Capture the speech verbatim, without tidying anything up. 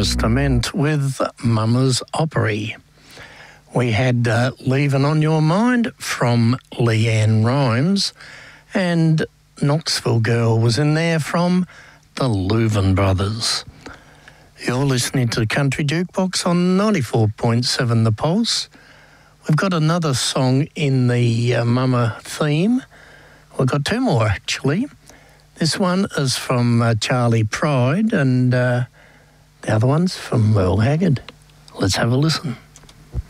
Forest Ament with Mama's Opry. We had uh, Leavin' on Your Mind from Leanne Rimes, and Knoxville Girl was in there from the Louvin Brothers. You're listening to Country Jukebox on ninety-four point seven The Pulse. We've got another song in the uh, Mama theme. We've got two more, actually. This one is from uh, Charlie Pride, and uh, the other one's from Merle Haggard. Let's have a listen.